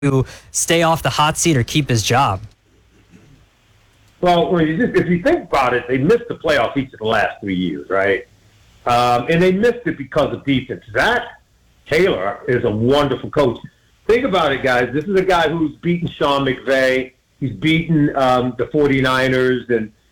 to stay off the hot seat or keep his job? Well, if you think about it, they missed the playoffs each of the last 3 years, right? And they missed it because of defense. Zach Taylor is a wonderful coach. Think about it, guys. This is a guy who's beaten Sean McVay. He's beaten the 49ers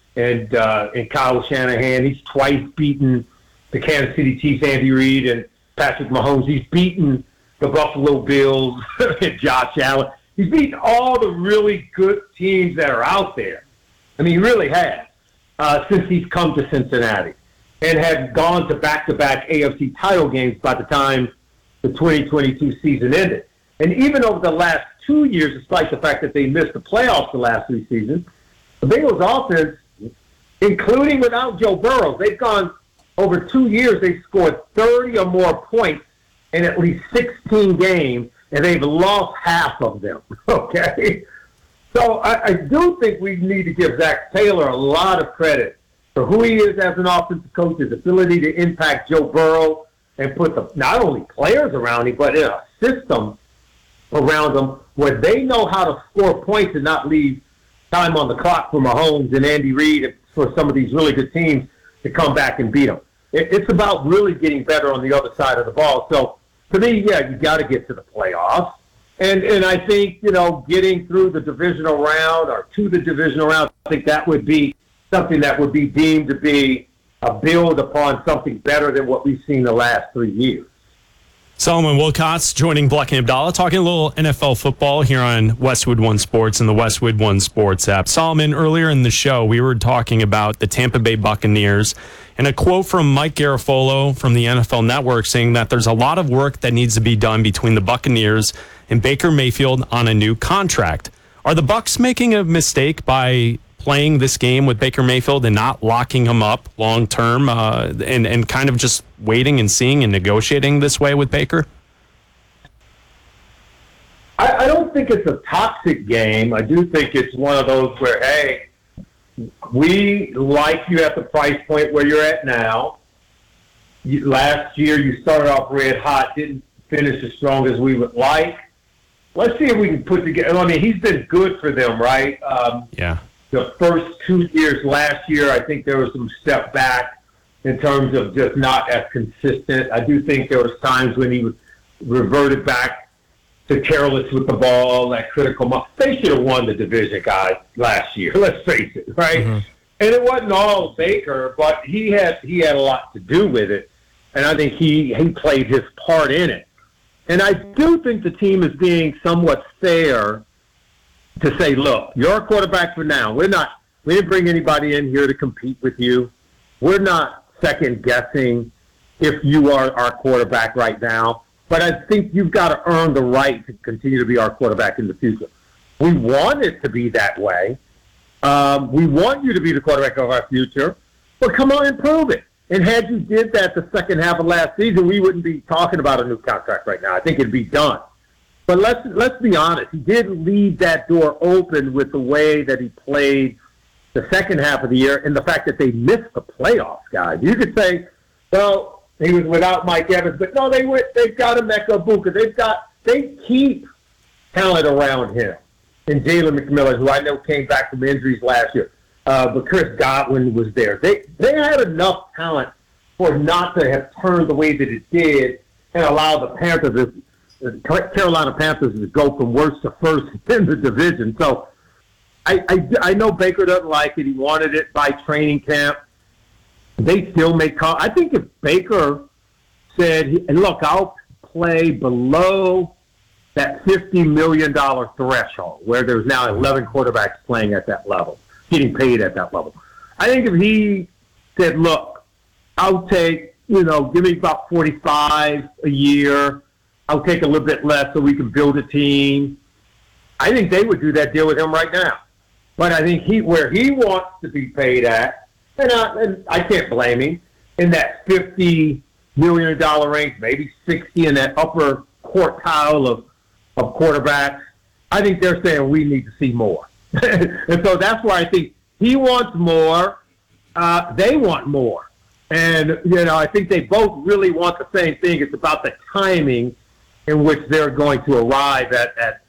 and Kyle Shanahan. He's twice beaten the Kansas City Chiefs, Andy Reid and Patrick Mahomes. He's beaten the Buffalo Bills and Josh Allen. He's beaten all the really good teams that are out there. I mean, he really has since he's come to Cincinnati and had gone to back-to-back AFC title games by the time the 2022 season ended. And even over the last 2 years, despite the fact that they missed the playoffs the last 3 seasons, the Bengals offense, including without Joe Burrow, they've gone over 2 years, they've scored 30 or more points in at least 16 games, and they've lost half of them, okay? So I do think we need to give Zach Taylor a lot of credit for who he is as an offensive coach, his ability to impact Joe Burrow and put not only players around him, but in a system around them where they know how to score points and not leave time on the clock for Mahomes and Andy Reid and for some of these really good teams to come back and beat them. It's about really getting better on the other side of the ball. So, to me, yeah, you got to get to the playoffs. And I think, getting through the divisional round or to the divisional round, I think that would be something that would be deemed to be a build upon something better than what we've seen the last 3 years. Solomon Wilcots joining Black and Abdallah, talking a little NFL football here on Westwood One Sports and the Westwood One Sports app. Solomon, earlier in the show, we were talking about the Tampa Bay Buccaneers and a quote from Mike Garafolo from the NFL Network saying that there's a lot of work that needs to be done between the Buccaneers and Baker Mayfield on a new contract. Are the Bucs making a mistake by playing this game with Baker Mayfield and not locking him up long term and kind of just waiting and seeing and negotiating this way with Baker? I don't think it's a toxic game. I do think it's one of those where, hey, we like you at the price point where you're at now. Last year you started off red hot, didn't finish as strong as we would like. Let's see if we can put together. I mean, he's been good for them, right? Yeah. The first 2 years last year, I think there was some step back in terms of just not as consistent. I do think there was times when he reverted back to careless with the ball, that critical moment. They should have won the division, guys, last year. Let's face it, right? Mm-hmm. And it wasn't all Baker, but he had a lot to do with it, and I think he played his part in it. And I do think the team is being somewhat fair to say, look, you're a quarterback for now. We didn't bring anybody in here to compete with you. We're not second guessing if you are our quarterback right now. But I think you've got to earn the right to continue to be our quarterback in the future. We want it to be that way. We want you to be the quarterback of our future. But come on and prove it. And had you did that the second half of last season, we wouldn't be talking about a new contract right now. I think it'd be done. But let's be honest. He did leave that door open with the way that he played the second half of the year and the fact that they missed the playoffs, guys. You could say, well, he was without Mike Evans, but no, they've got Emeka Egbuka. They keep talent around him. And Jalen McMillan, who I know came back from injuries last year, but Chris Godwin was there. They had enough talent for it not to have turned the way that it did and allow the Carolina Panthers to go from worst to first in the division. So I know Baker doesn't like it. He wanted it by training camp. They still make calls. I think if Baker said, look, I'll play below that $50 million threshold where there's now 11 quarterbacks playing at that level, getting paid at that level. I think if he said, look, I'll take, give me about 45 a year. I'll take a little bit less so we can build a team. I think they would do that deal with him right now. But I think where he wants to be paid at, and I can't blame him, in that $50 million range, maybe 60 in that upper quartile of quarterbacks, I think they're saying we need to see more. And so that's why I think he wants more. They want more. And, I think they both really want the same thing. It's about the timing in which they're going to arrive at